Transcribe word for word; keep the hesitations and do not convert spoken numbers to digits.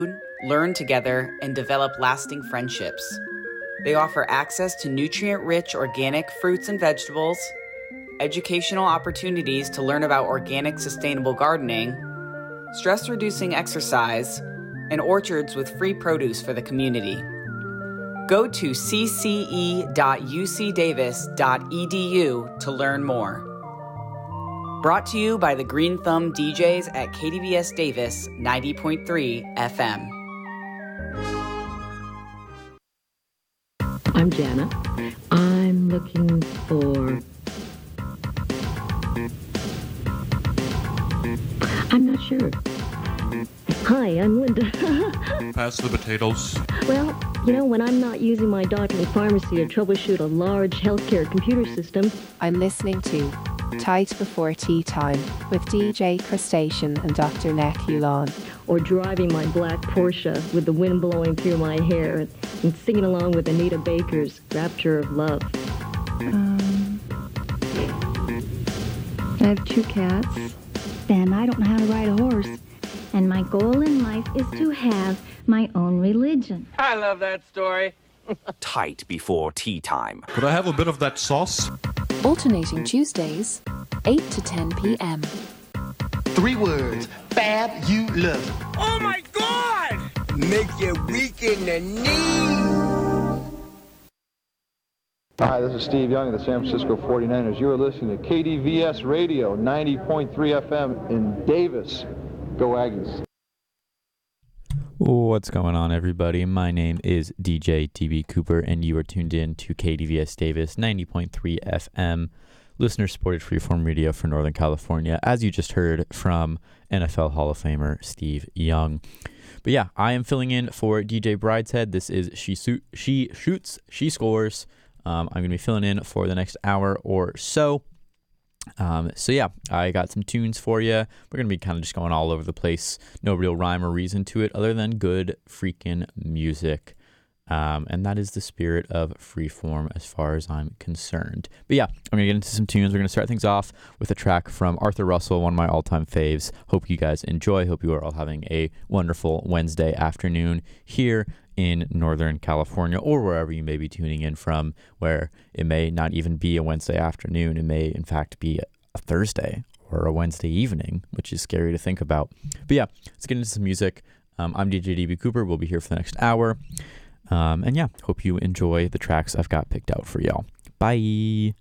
learn together, and develop lasting friendships. They offer access to nutrient-rich organic fruits and vegetables, educational opportunities to learn about organic sustainable gardening, stress-reducing exercise, and orchards with free produce for the community. Go to c c e dot u c davis dot e d u to learn more. Brought to you by the Green Thumb D Js at K D V S Davis ninety point three F M. I'm Jana. I'm looking for... I'm not sure. Hi, I'm Linda. Pass the potatoes. Well, you know, when I'm not using my doctor pharmacy to troubleshoot a large healthcare computer system... I'm listening to Tight Before Tea Time with D J Crustacean and Doctor Neck Hulan. Or driving my black Porsche with the wind blowing through my hair and singing along with Anita Baker's Rapture of Love. Um, I have two cats. Then I don't know how to ride a horse. And my goal in life is to have my own religion. I love that story. Tight Before Tea Time. Could I have a bit of that sauce? Alternating Tuesdays, eight to ten p.m. Three words. Fabulous. Oh my God! Make you weak in the knees. Hi, this is Steve Young of the San Francisco forty-niners. You are listening to K D V S Radio, ninety point three F M in Davis. Go Aggies. What's going on, everybody? My name is D J T B Cooper, and you are tuned in to K D V S Davis ninety point three F M, listener-supported freeform radio for Northern California, as you just heard from N F L Hall of Famer Steve Young. But yeah, I am filling in for D J Brideshead. This is She, Su- she Shoots, She Scores. Um, I'm going to be filling in for the next hour or so. Um, so yeah, I got some tunes for you. We're going to be kind of just going all over the place. No real rhyme or reason to it other than good freaking music. Um, and that is the spirit of freeform as far as I'm concerned. But yeah, I'm going to get into some tunes. We're going to start things off with a track from Arthur Russell, one of my all-time faves. Hope you guys enjoy. Hope you are all having a wonderful Wednesday afternoon here in Northern California, or wherever you may be tuning in from, where it may not even be a Wednesday afternoon. It may, in fact, be a Thursday or a Wednesday evening, which is scary to think about. But yeah, let's get into some music. Um, I'm D J D B Cooper. We'll be here for the next hour. Um, and yeah, hope you enjoy the tracks I've got picked out for y'all. Bye.